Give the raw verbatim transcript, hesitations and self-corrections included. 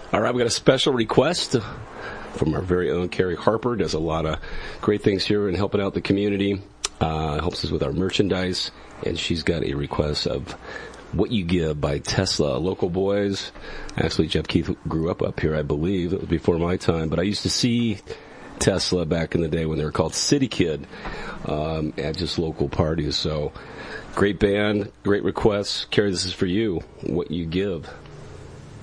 All right, we got a special request from our very own Carrie Harper. Does a lot of great things here and helping out the community. Uh, helps us with our merchandise, and she's got a request of What You Give by Tesla, local boys. Actually, Jeff Keith grew up up here, I believe. It was before my time, but I used to see Tesla back in the day when they were called City Kid um, at just local parties. So, great band, great requests. Carrie, this is for you. What You Give.